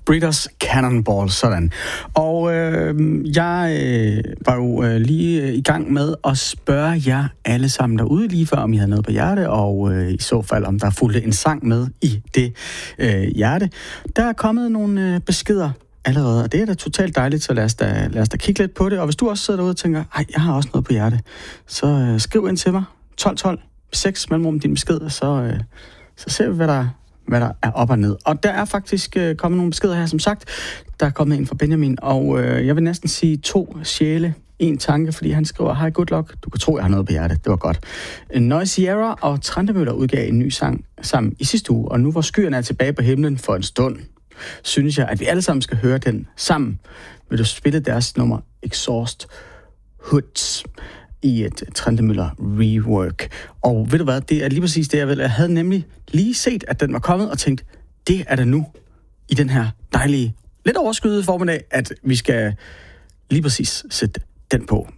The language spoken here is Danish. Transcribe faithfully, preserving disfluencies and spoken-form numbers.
Breeders Cannonball, sådan. Og øh, jeg øh, var jo øh, lige øh, i gang med at spørge jer alle sammen derude lige før, om I havde noget på hjerte, og øh, i så fald, om der fulgte en sang med i det øh, hjerte. Der er kommet nogle øh, beskeder allerede, og det er da totalt dejligt, så lad os da, lad os da kigge lidt på det. Og hvis du også sidder derude og tænker, ej, jeg har også noget på hjerte, så øh, skriv ind til mig, tolv tolv, seks mellemrum din besked, så, øh, så ser vi, hvad der, hvad der er op og ned. Og der er faktisk øh, kommet nogle beskeder her, som sagt. Der er kommet en fra Benjamin, og øh, jeg vil næsten sige to sjæle, en tanke, fordi han skriver, hej, good luck, du kan tro, jeg har noget på hjerte, det var godt. Noise Sierra og Trentemøller udgav en ny sang sammen i sidste uge, og nu hvor skyerne er tilbage på himlen for en stund, synes jeg, at vi alle sammen skal høre den sammen. Vil du spille deres nummer Exhaust Hoods i et Trentemøller rework? Og ved du hvad, det er lige præcis det, jeg vil. Jeg havde nemlig lige set, at den var kommet, og tænkt, det er der nu i den her dejlige, lidt overskydede formiddag, at vi skal lige præcis sætte den på.